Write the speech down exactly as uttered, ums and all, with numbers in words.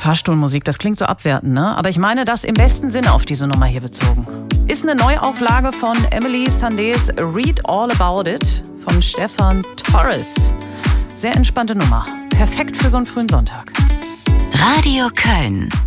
Fahrstuhlmusik, das klingt so abwertend, ne? Aber ich meine das im besten Sinne auf diese Nummer hier bezogen. Ist eine Neuauflage von Emily Sandés Read All About It von Stefan Torres. Sehr entspannte Nummer. Perfekt für so einen frühen Sonntag. Radio Köln.